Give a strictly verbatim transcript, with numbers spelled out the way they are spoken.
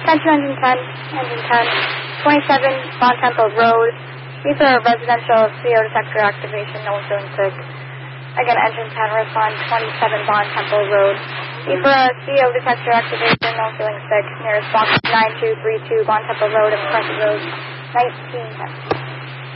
Attention engine ten, engine ten, twenty-seven Bon Temple Road. These are residential C O detector activation, no one feeling sick. Again, engine ten, respond twenty-seven Bon Temple Road. These are C O detector activation, no one feeling sick. Nearest box nine two three two Bon Temple Road and Crescent Road, nineteen ten.